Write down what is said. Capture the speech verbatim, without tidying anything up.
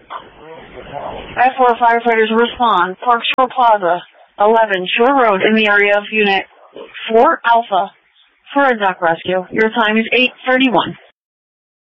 F four firefighters respond. Park Shore Plaza, eleven Shore Road in the area of Unit four Alpha for a duck rescue. Your time is eight thirty-one.